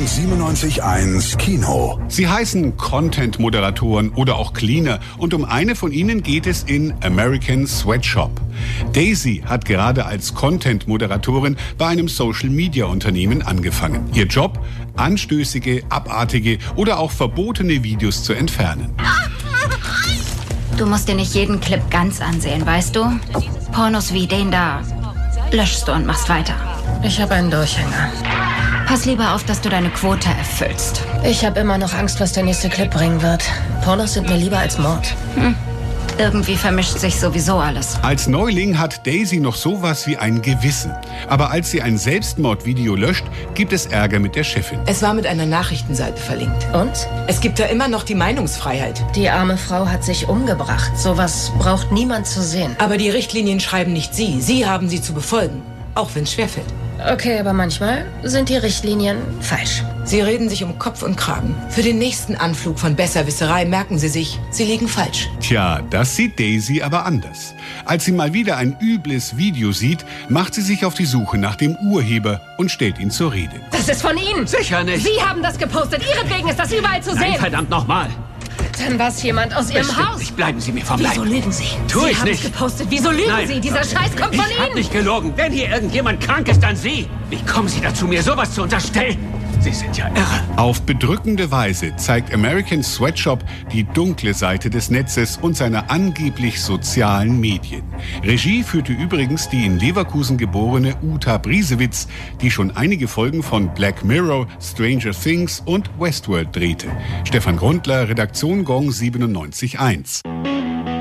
Gong 97.1 Kino. Sie heißen Content-Moderatoren oder auch Cleaner und um eine von ihnen geht es in American Sweatshop. Daisy hat gerade als Content-Moderatorin bei einem Social-Media-Unternehmen angefangen. Ihr Job? Anstößige, abartige oder auch verbotene Videos zu entfernen. Du musst dir nicht jeden Clip ganz ansehen, weißt du? Pornos wie den da löschst du und machst weiter. Ich habe einen Durchhänger. Pass lieber auf, dass du deine Quote erfüllst. Ich habe immer noch Angst, was der nächste Clip bringen wird. Pornos sind mir lieber als Mord. Irgendwie vermischt sich sowieso alles. Als Neuling hat Daisy noch sowas wie ein Gewissen. Aber als sie ein Selbstmordvideo löscht, gibt es Ärger mit der Chefin. Es war mit einer Nachrichtenseite verlinkt. Und? Es gibt da immer noch die Meinungsfreiheit. Die arme Frau hat sich umgebracht. Sowas braucht niemand zu sehen. Aber die Richtlinien schreiben nicht Sie. Sie haben sie zu befolgen. Auch wenn es schwerfällt. Okay, aber manchmal sind die Richtlinien falsch. Sie reden sich um Kopf und Kragen. Für den nächsten Anflug von Besserwisserei merken Sie sich, Sie liegen falsch. Tja, das sieht Daisy aber anders. Als sie mal wieder ein übles Video sieht, macht sie sich auf die Suche nach dem Urheber und stellt ihn zur Rede. Das ist von Ihnen! Sicher nicht! Sie haben das gepostet! Ihretwegen ist das überall zu Nein, sehen! verdammt nochmal! Dann war es jemand aus Ihrem Bestimmt Haus! nicht. Bleiben Sie mir vom Leib! Wieso lügen Sie? Tu Sie ich haben nicht. es gepostet! Wieso lügen Nein. Sie? Dieser Scheiß kommt von Ich hab Ihnen! nicht gelogen. Wenn hier irgendjemand krank ist, dann Sie. Wie kommen Sie dazu, mir sowas zu unterstellen? Sie sind ja irre. Auf bedrückende Weise zeigt American Sweatshop die dunkle Seite des Netzes und seiner angeblich sozialen Medien. Regie führte übrigens die in Leverkusen geborene Uta Briesewitz, die schon einige Folgen von Black Mirror, Stranger Things und Westworld drehte. Stefan Grundler, Redaktion Gong 97.1.